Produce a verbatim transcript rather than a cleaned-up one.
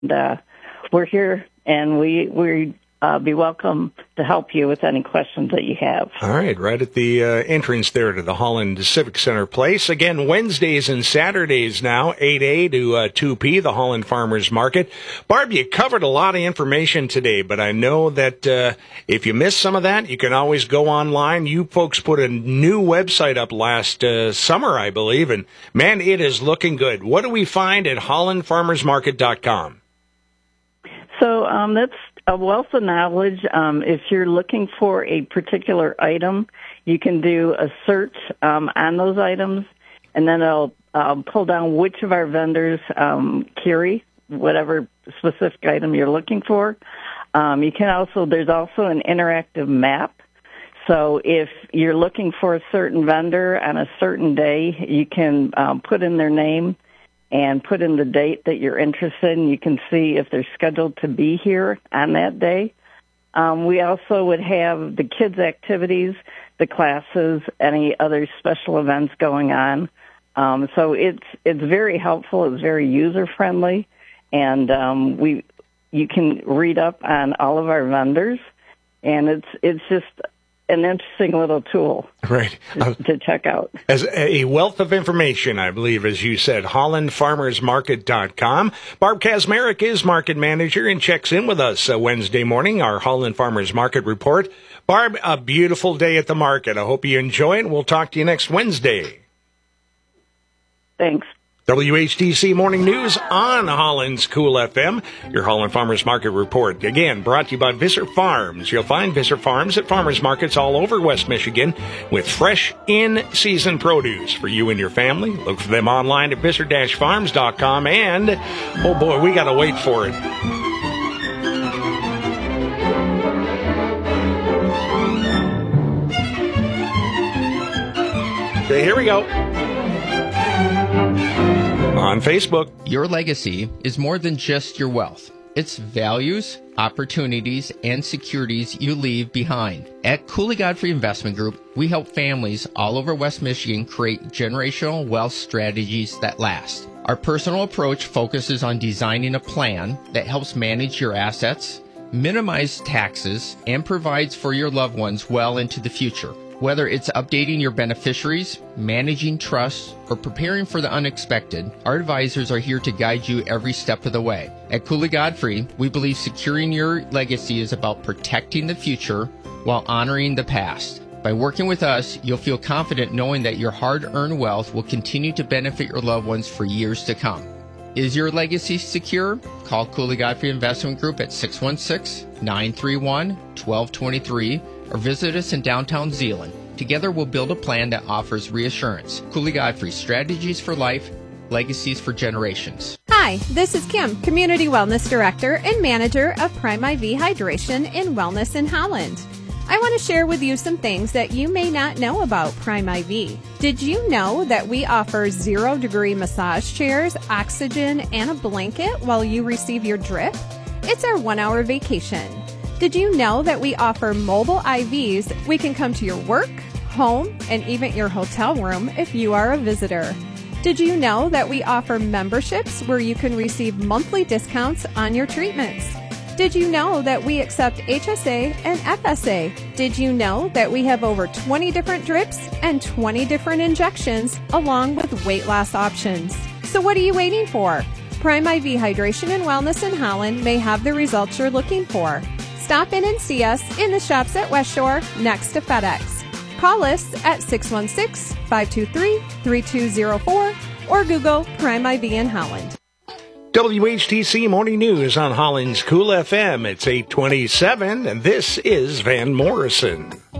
And, uh, we're here, and we we uh, be welcome to help you with any questions that you have. All right, right at the uh, entrance there to the Holland Civic Center place. Again, Wednesdays and Saturdays now, eight A to uh, two P, the Holland Farmers Market. Barb, you covered a lot of information today, but I know that uh, if you missed some of that, you can always go online. You folks put a new website up last uh, summer, I believe, and man, it is looking good. What do we find at holland farmers market dot com? So um, that's a wealth of knowledge. Um, if you're looking for a particular item, you can do a search um, on those items, and then it'll um, pull down which of our vendors um, carry whatever specific item you're looking for. Um, you can also, there's also an interactive map. So if you're looking for a certain vendor on a certain day, you can um, put in their name and put in the date that you're interested in. You can see if they're scheduled to be here on that day. Um, we also would have the kids' activities, the classes, any other special events going on. Um, so it's it's very helpful. It's very user-friendly. And um, we you can read up on all of our vendors. And it's it's just an interesting little tool, right, to, to check out. As a wealth of information, I believe, as you said, holland farmers market dot com. Barb Kazmarek is market manager and checks in with us uh, Wednesday morning, our Holland Farmers Market report. Barb, a beautiful day at the market. I hope you enjoy it. We'll talk to you next Wednesday. Thanks. W H T C Morning News on Holland's Cool F M, your Holland Farmers Market report. Again, brought to you by Visser Farms. You'll find Visser Farms at farmers markets all over West Michigan with fresh, in-season produce for you and your family. Look for them online at visser dash farms dot com. And, oh boy, we got to wait for it. Okay, here we go. On Facebook. Your legacy is more than just your wealth. It's values, opportunities, and securities you leave behind. At Cooley Godfrey Investment Group, we help families all over West Michigan create generational wealth strategies that last. Our personal approach focuses on designing a plan that helps manage your assets, minimize taxes, and provides for your loved ones well into the future. Whether it's updating your beneficiaries, managing trusts, or preparing for the unexpected, our advisors are here to guide you every step of the way. At Cooley Godfrey, we believe securing your legacy is about protecting the future while honoring the past. By working with us, you'll feel confident knowing that your hard-earned wealth will continue to benefit your loved ones for years to come. Is your legacy secure? Call Cooley Godfrey Investment Group at six one six, nine three one, one two two three or visit us in downtown Zeeland. Together we'll build a plan that offers reassurance. Cooley Godfrey, strategies for life, legacies for generations. Hi, this is Kim, Community Wellness Director and Manager of Prime I V Hydration and Wellness in Holland. I want to share with you some things that you may not know about Prime I V. Did you know that we offer zero-degree massage chairs, oxygen, and a blanket while you receive your drip? It's our one-hour vacation. Did you know that we offer mobile I Vs? We can come to your work, home, and even your hotel room if you are a visitor. Did you know that we offer memberships where you can receive monthly discounts on your treatments? Did you know that we accept H S A and F S A? Did you know that we have over twenty different drips and twenty different injections along with weight loss options? So what are you waiting for? Prime I V Hydration and Wellness in Holland may have the results you're looking for. Stop in and see us in the shops at West Shore next to FedEx. Call us at six one six, five two three, three two zero four or Google Prime I V in Holland. W H T C Morning News on Holland's Cool F M. It's eight twenty-seven, and this is Van Morrison.